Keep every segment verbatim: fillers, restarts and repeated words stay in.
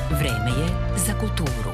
Vreme je za kulturu.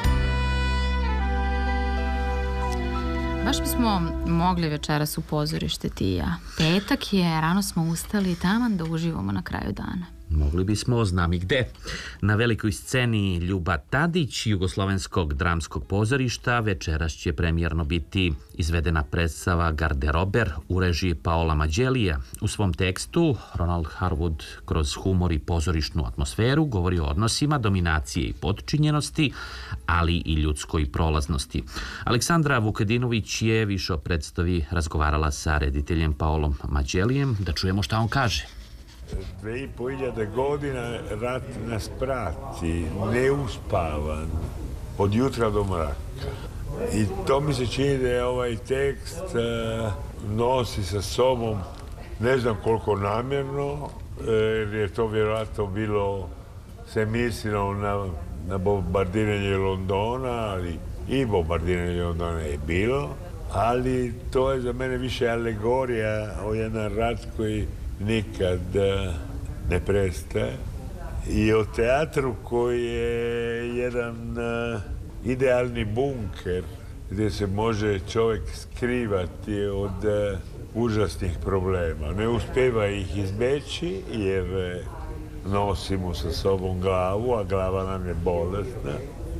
Baš bismo mogli večeras u pozorište ti i ja. Petak je, rano smo ustali taman da uživamo na kraju dana. Mogli bismo, znam i gde. Na velikoj sceni Ljuba Tadić, Jugoslovenskog dramskog pozorišta, večeras će premijerno biti izvedena predstava Garderober u režiji Paola Mađelija. U svom tekstu Ronald Harwood kroz humor i pozorišnu atmosferu govori o odnosima, dominacije i potčinjenosti, ali i ljudskoj prolaznosti. Aleksandra Vukadinović je više o predstavi razgovarala sa rediteljem Paolom Mađelijem. Da čujemo šta on kaže. Dve i po hiljade godina rat nas prati, neuspavan, od jutra do mraka. I to mi se čini da je ovaj tekst uh, nosi sa sobom, ne znam koliko namjerno, jer je to vjerojatno bilo se mislilo na, na bombardiranje Londona, ali i bombardiranje Londona je bilo, ali to je za mene više alegorija o jedan rat koji nikad ne prestaje i o teatru koji je jedan uh, idealni bunker gdje se može čovjek skrivati od uh, užasnih problema. Ne uspijeva ih izbeći jer uh, nosimo sa sobom glavu, a glava nam je bolesna.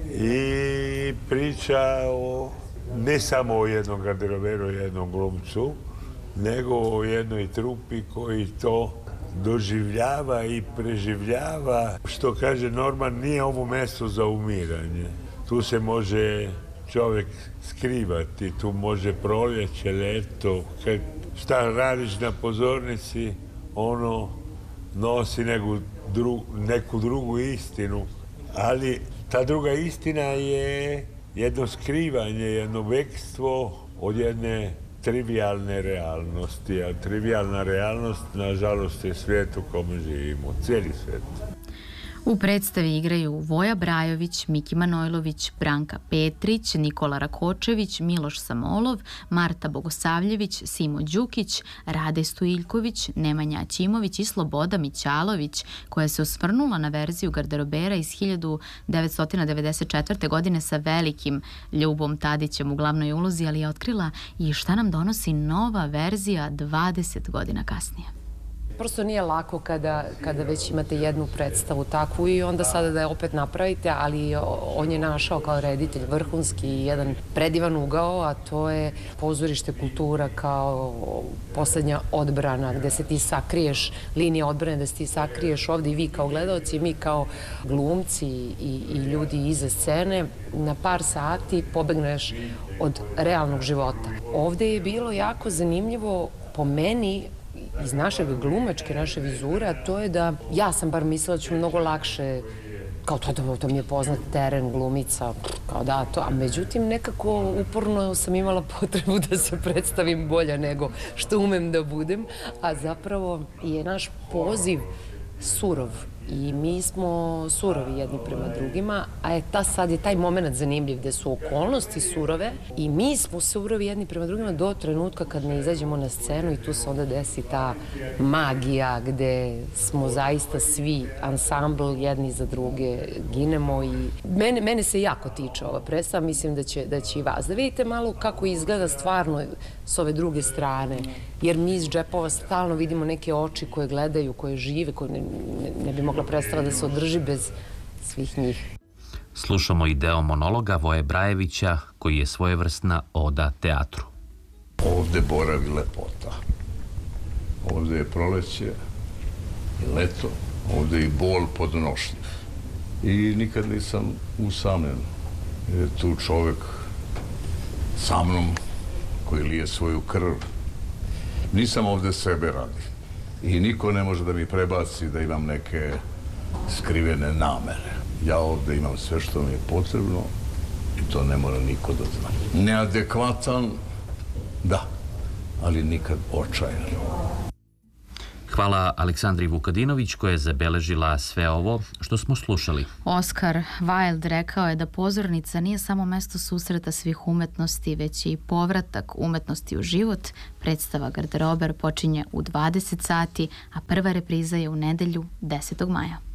I priča o, ne samo o jednom garderoberu, jednom glumcu, nego o jednoj trupi koji to doživljava i preživljava. Što kaže Norman, nije ovo mjesto za umiranje. Tu se može čovjek skrivati, tu može proljeće, ljeto. Kad šta radiš na pozornici, ono nosi neku, dru, neku drugu istinu. Ali ta druga istina je jedno skrivanje, jedno bekstvo od jedne trivijalne realnosti, a trivijalna realnost, nažalost, je svijet u kome živimo, cijeli svijet. U predstavi igraju Voja Brajović, Miki Manojlović, Branka Petrić, Nikola Rakočević, Miloš Samolov, Marta Bogosavljević, Simo Đukić, Rade Stojiljković, Nemanja Ćimović i Sloboda Mićalović, koja se osvrnula na verziju Garderobera iz hiljadu devetsto devedeset četvrte. godine sa velikim Ljubom Tadićem u glavnoj ulozi, ali je otkrila i šta nam donosi nova verzija dvadeset godina kasnije. Prosto nije lako kada, kada već imate jednu predstavu takvu i onda sada da je opet napravite, ali on je našao kao reditelj vrhunski jedan predivan ugao, a to je pozorište kultura kao poslednja odbrana gde se ti sakriješ, linija odbrane da se ti sakriješ ovdje i vi kao gledaoci i mi kao glumci i, i ljudi iza scene. Na par sati pobegneš od realnog života. Ovdje je bilo jako zanimljivo po meni iz našeg glumačke, naše vizure, a to je da ja sam bar mislila da ću mnogo lakše, kao to, to, to mi je poznat teren, glumica, kao da to, a međutim nekako uporno sam imala potrebu da se predstavim bolje nego što umem da budem, a zapravo je naš poziv surov i mi smo surovi jedni prema drugima, a je ta sad je taj moment zanimljiv gde su okolnosti surove i mi smo surovi jedni prema drugima do trenutka kad ne izađemo na scenu i tu se onda desi ta magija gde smo zaista svi ansambl jedni za druge ginemo i mene, mene se jako tiče ova predstava, mislim da će, da će i vas. Da vidite malo kako izgleda stvarno s ove druge strane, jer mi iz džepova stalno vidimo neke oči koje gledaju, koje žive, koje ne, ne, ne bi mogla predstava da se održi bez svih njih. Slušamo i deo monologa Voje Brajevića, koji je svojevrsna oda teatru. Ovde boravi lepota. Ovde je proleće i leto, ovde je i bol podnošljiv. I nikad nisam usamljen. Je tu čovek sa mnom koji lije svoju krv. Nisam ovde sebe radi. I niko ne može da mi prebaci da imam neke skrivene namere. Ja ovde imam sve što mi je potrebno i to ne mora niko da zna. Neadekvatan, da, ali nikad očajan. Hvala Aleksandri Vukadinović koja je zabeležila sve ovo što smo slušali. Oskar Wilde rekao je da pozornica nije samo mesto susreta svih umetnosti, već i povratak umetnosti u život. Predstava Garderober počinje u dvadeset sati, a prva repriza je u nedelju desetog maja.